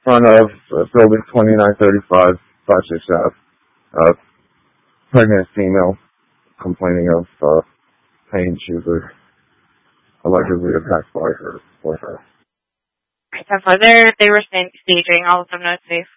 front of building 2935, 56 Ave. Pregnant female complaining of pain. She was allegedly attacked by her boyfriend. Right, so far they were staging all of them no safe.